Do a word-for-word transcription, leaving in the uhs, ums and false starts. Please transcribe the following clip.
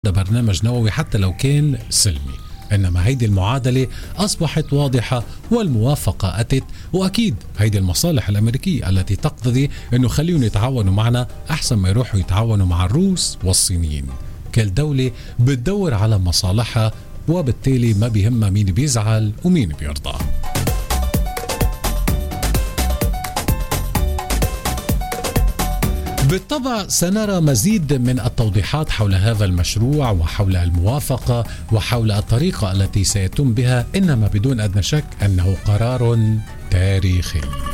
برنامج نووي حتى لو كان سلمي. إنما هيدي المعادلة أصبحت واضحة والموافقة أتت، وأكيد هيدي المصالح الأمريكية التي تقتضي أنه خليهم يتعاونوا معنا أحسن ما يروحوا يتعاونوا مع الروس والصينيين. كل دولة بتدور على مصالحها، وبالتالي ما بيهمها مين بيزعل ومين بيرضى. بالطبع سنرى مزيد من التوضيحات حول هذا المشروع وحول الموافقة وحول الطريقة التي سيتم بها، إنما بدون أدنى شك أنه قرار تاريخي.